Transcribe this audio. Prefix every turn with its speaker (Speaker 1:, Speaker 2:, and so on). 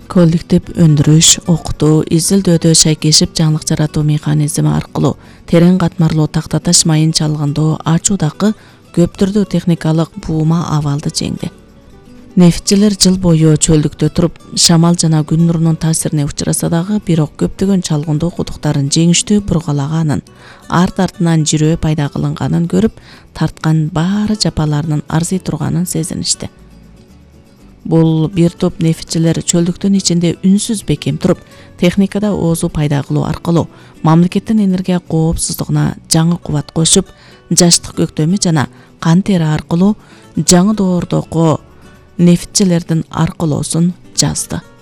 Speaker 1: коллектив өндүрүш, окутуу, изилдөөдө шайкешип жаңылык жаратуу механизми аркылуу терең катмарлуу тактаташ майын чалгындоо ачуудагы көп түрдүү техникалык буума абалды жеңди. Нефтчилер жыл бою чөлдүктө туруп, шамал жана күн нурунун таасирине учураса дагы, бирок көптөгөн чалгындоо кудуктарын жеңиштүү бургалаганын, арт артынан жирөө пайда кылынганын көрүп, тарткан баары жапаларынын арзый турганын сезиништи. Бул бир топ нефтчилер чөлдүктүн ичинде үнсүз бекем туруп, техникада оозу пайда кылуу аркылуу мамлекеттин энергия коопсуздугуна жаңы кубат кошуп, жаштык көктөмү жана кан тери аркылуу жаңы доордогу нефтчилердин аркылоосун жазды.